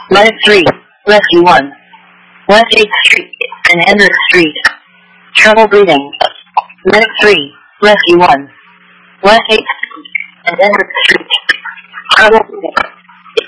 Medic 3, Rescue 1. West 8th Street and Hendrick Street. Trouble breathing. Medic 3, Rescue 1. West 8th Street and Hendrick Street. Trouble breathing.